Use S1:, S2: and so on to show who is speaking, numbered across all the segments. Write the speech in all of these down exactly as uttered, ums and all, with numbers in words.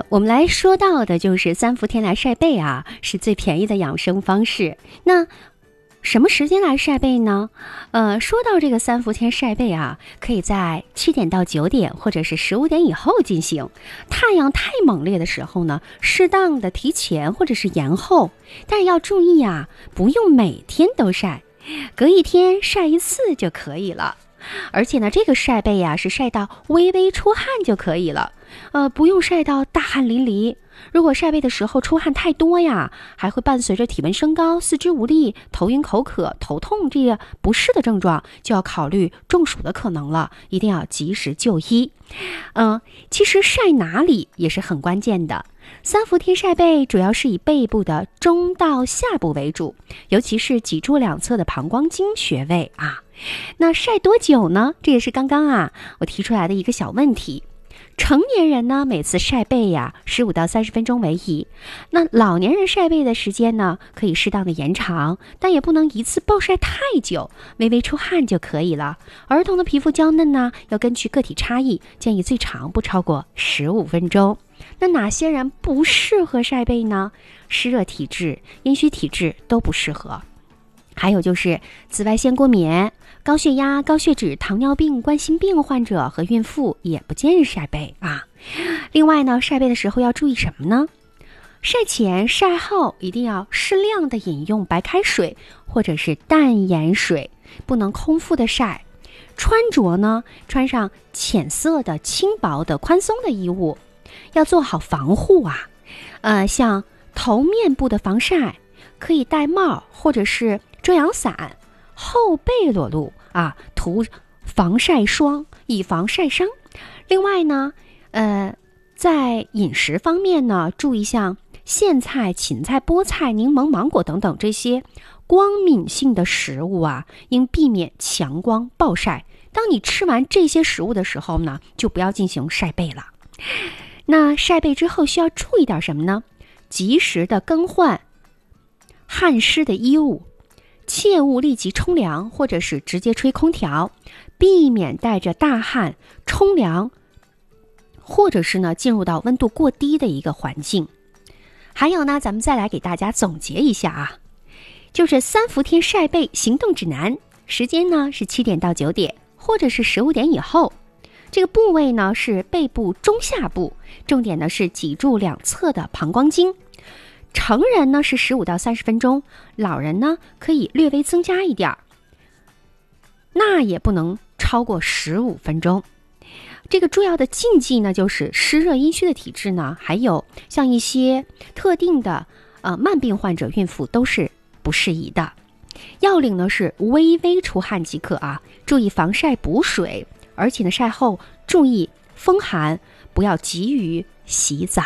S1: 我们来说到的就是三伏天来晒背啊，是最便宜的养生方式。那什么时间来晒背呢？呃，说到这个三伏天晒背啊，可以在七点到九点或者是十五点以后进行。太阳太猛烈的时候呢，适当的提前或者是延后，但是要注意啊，不用每天都晒，隔一天晒一次就可以了。而且呢，这个晒背呀、啊、是晒到微微出汗就可以了，呃，不用晒到大汗淋漓。如果晒背的时候出汗太多呀，还会伴随着体温升高、四肢无力、头晕口渴、头痛这些不适的症状，就要考虑中暑的可能了，一定要及时就医。嗯、呃，其实晒哪里也是很关键的。三伏天晒背主要是以背部的中到下部为主，尤其是脊柱两侧的膀胱经穴位啊。那晒多久呢？这也是刚刚啊我提出来的一个小问题。成年人呢，每次晒背呀，十五到三十分钟为宜。那老年人晒背的时间呢，可以适当的延长，但也不能一次暴晒太久，微微出汗就可以了。儿童的皮肤娇嫩呢，要根据个体差异，建议最长不超过十五分钟。那哪些人不适合晒背呢？湿热体质、阴虚体质都不适合。还有就是紫外线过敏、高血压、高血脂、糖尿病、冠心病患者和孕妇也不建议晒背啊。另外呢，晒背的时候要注意什么呢？晒前晒后一定要适量的饮用白开水或者是淡盐水，不能空腹的晒。穿着呢，穿上浅色的轻薄的宽松的衣物，要做好防护啊。呃，像头面部的防晒可以戴帽或者是遮阳伞，后背裸露啊，涂防晒霜以防晒伤。另外呢，呃，在饮食方面呢，注意像苋菜、芹菜、菠菜、柠檬、芒果等等这些光敏性的食物啊，应避免强光暴晒。当你吃完这些食物的时候呢，就不要进行晒背了。那晒背之后需要注意点什么呢？及时的更换汗湿的衣物，切勿立即冲凉或者是直接吹空调，避免带着大汗冲凉，或者是呢进入到温度过低的一个环境。还有呢，咱们再来给大家总结一下啊，就是三伏天晒背行动指南，时间呢是七点到九点，或者是十五点以后。这个部位呢是背部中下部，重点呢是脊柱两侧的膀胱经。成人呢是十五到三十分钟，老人呢可以略微增加一点，那也不能超过十五分钟。这个主要的禁忌呢，就是湿热阴虚的体质呢，还有像一些特定的呃慢病患者、孕妇都是不适宜的。要领呢是微微出汗即可啊，注意防晒补水，而且呢晒后注意风寒，不要急于洗澡。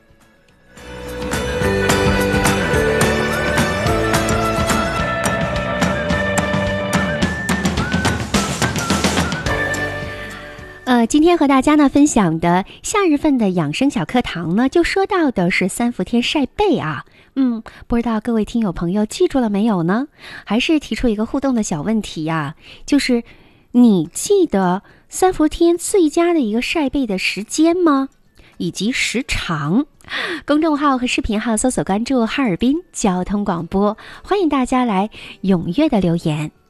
S1: 呃，今天和大家呢分享的夏日份的养生小课堂呢，就说到的是三伏天晒背啊。嗯，不知道各位听友朋友记住了没有呢？还是提出一个互动的小问题呀、啊，就是你记得三伏天最佳的一个晒背的时间吗？以及时长？公众号和视频号搜索关注哈尔滨交通广播，欢迎大家来踊跃的留言。